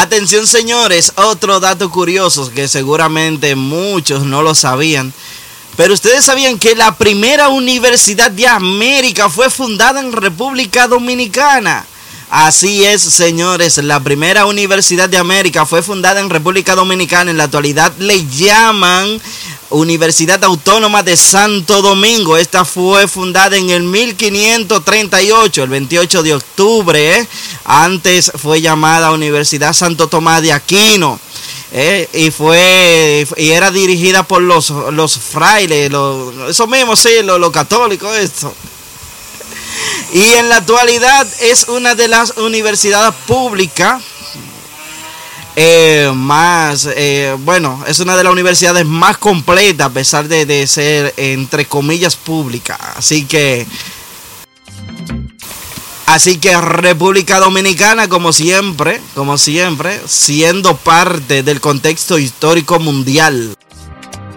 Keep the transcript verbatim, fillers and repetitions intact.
Atención, señores, otro dato curioso que seguramente muchos no lo sabían. Pero ustedes sabían que la primera universidad de América fue fundada en República Dominicana. Así es, señores, la primera universidad de América fue fundada en República Dominicana. En la actualidad le llaman Universidad Autónoma de Santo Domingo. Esta fue fundada en el mil quinientos treinta y ocho, el veintiocho de octubre. ¿eh? Antes fue llamada Universidad Santo Tomás de Aquino. Eh, y fue y era dirigida por los, los frailes, los, eso mismo, sí, los, los católicos, esto. Y en la actualidad es una de las universidades públicas eh, más, eh, bueno, es una de las universidades más completas, a pesar de, de ser, entre comillas, pública. Así que Así que República Dominicana, como siempre, como siempre, siendo parte del contexto histórico mundial.